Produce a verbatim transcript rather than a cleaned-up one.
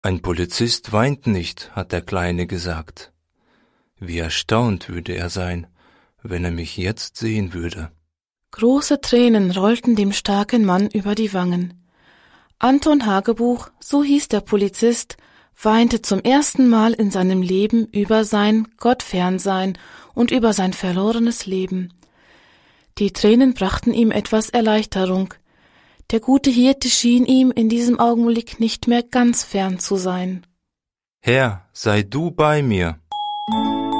Ein Polizist weint nicht, hat der Kleine gesagt. Wie erstaunt würde er sein, wenn er mich jetzt sehen würde. Große Tränen rollten dem starken Mann über die Wangen. Anton Hagebuch, so hieß der Polizist, weinte zum ersten Mal in seinem Leben über sein Gottfernsein und über sein verlorenes Leben. Die Tränen brachten ihm etwas Erleichterung. Der gute Hirte schien ihm in diesem Augenblick nicht mehr ganz fern zu sein. Herr, sei du bei mir.